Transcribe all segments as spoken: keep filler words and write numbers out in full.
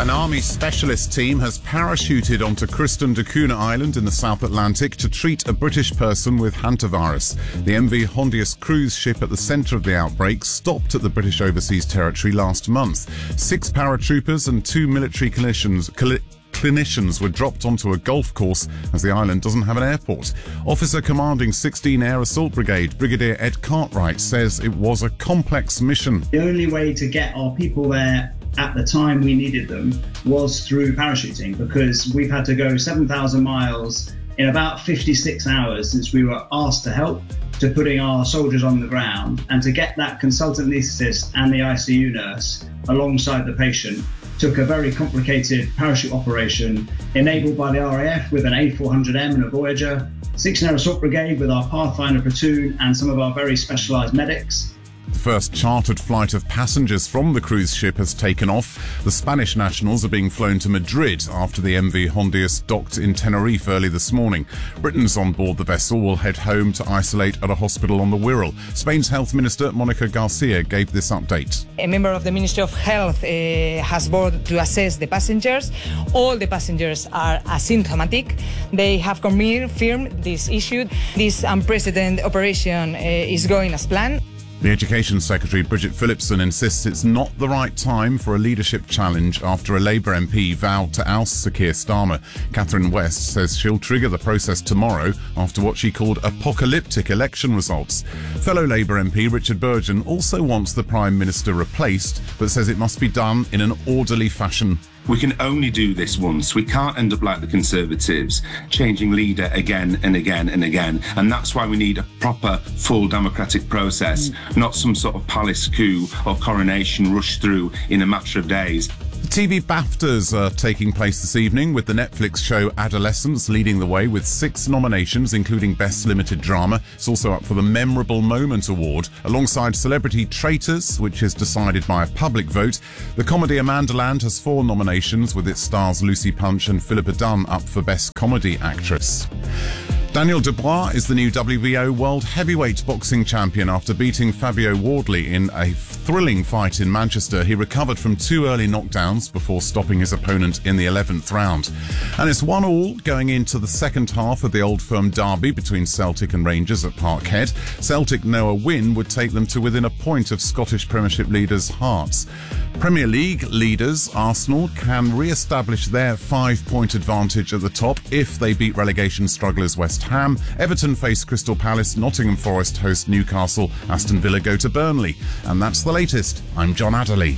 An Army specialist team has parachuted onto Tristan da Cunha Island in the South Atlantic to treat a British person with hantavirus. The M V Hondius cruise ship at the centre of the outbreak stopped at the British overseas territory last month. Six paratroopers and two military clinicians... Cl- Clinicians were dropped onto a golf course as the island doesn't have an airport. Officer commanding sixteen Air Assault Brigade, Brigadier Ed Cartwright, says it was a complex mission. The only way to get our people there at the time we needed them was through parachuting, because we've had to go seven thousand miles in about fifty-six hours since we were asked to help, to putting our soldiers on the ground, and to get that consultant anaesthetist and the I C U nurse alongside the patient took a very complicated parachute operation enabled by the R A F with an A four hundred M and a Voyager, sixteen Air Assault Brigade with our Pathfinder platoon and some of our very specialised medics. The first chartered flight of passengers from the cruise ship has taken off. The Spanish nationals are being flown to Madrid after the M V Hondius docked in Tenerife early this morning. Britons on board the vessel will head home to isolate at a hospital on the Wirral. Spain's Health Minister Monica Garcia gave this update. A member of the Ministry of Health uh, has boarded to assess the passengers. All the passengers are asymptomatic. They have confirmed this issue. This unprecedented operation uh, is going as planned. The Education Secretary, Bridget Phillipson, insists it's not the right time for a leadership challenge after a Labour M P vowed to oust Sir Keir Starmer. Catherine West says she'll trigger the process tomorrow after what she called apocalyptic election results. Fellow Labour M P Richard Burgon also wants the Prime Minister replaced, but says it must be done in an orderly fashion. We can only do this once. We can't end up like the Conservatives, changing leader again and again and again. And that's why we need a proper, full democratic process, mm. not some sort of palace coup or coronation rushed through in a matter of days. The T V BAFTAs are taking place this evening, with the Netflix show Adolescence leading the way with six nominations, including Best Limited Drama. It's also up for the Memorable Moment Award, alongside Celebrity Traitors, which is decided by a public vote. The comedy Amandaland has four nominations, with its stars Lucy Punch and Philippa Dunn up for Best Comedy Actress. Daniel Dubois is the new W B O World Heavyweight Boxing Champion after beating Fabio Wardley in a thrilling fight in Manchester. He recovered from two early knockdowns before stopping his opponent in the eleventh round. And it's one all going into the second half of the Old Firm derby between Celtic and Rangers at Parkhead. Celtic know a win would take them to within a point of Scottish Premiership leaders Hearts. Premier League leaders Arsenal can re-establish their five-point advantage at the top if they beat relegation strugglers West Ham. Everton face Crystal Palace, Nottingham Forest host Newcastle, Aston Villa go to Burnley. And that's the latest. I'm John Adderley.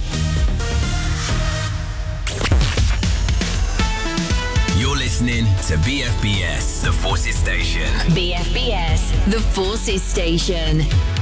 You're listening to B F B S, The Forces Station. B F B S, The Forces Station.